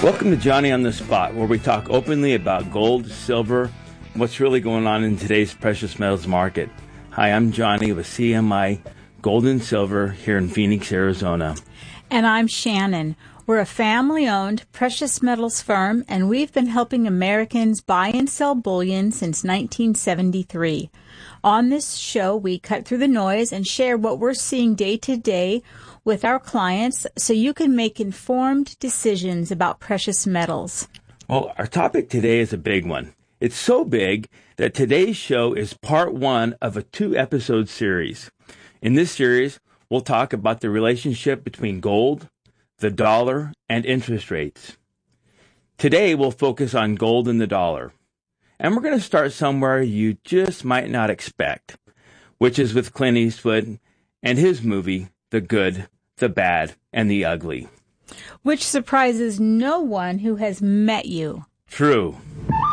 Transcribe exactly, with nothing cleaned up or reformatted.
Welcome to Johnny on the Spot, where we talk openly about gold, silver, and what's really going on in today's precious metals market. Hi, I'm Johnny with C M I Gold and Silver here in Phoenix, Arizona. And I'm Shannon. We're a family-owned precious metals firm, and we've been helping Americans buy and sell bullion since nineteen seventy-three. On this show, we cut through the noise and share what we're seeing day to day with our clients so you can make informed decisions about precious metals. Well, our topic today is a big one. It's so big that today's show is part one of a two-episode series. In this series, we'll talk about the relationship between gold, the dollar, and interest rates. Today, we'll focus on gold and the dollar. And we're going to start somewhere you just might not expect, which is with Clint Eastwood and his movie, The Good, the Bad, and the Ugly. Which surprises no one who has met you. True.